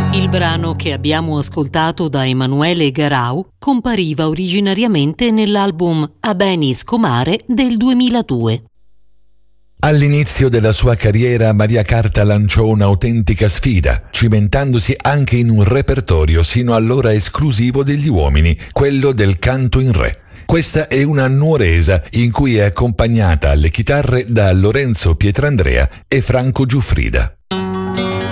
Il brano che abbiamo ascoltato da Emanuele Garau compariva originariamente nell'album Abenis Comare del 2002. All'inizio della sua carriera Maria Carta lanciò un'autentica sfida, cimentandosi anche in un repertorio sino allora esclusivo degli uomini, quello del canto in re. Questa è una nuoresa in cui è accompagnata alle chitarre da Lorenzo Pietrandrea e Franco Giuffrida.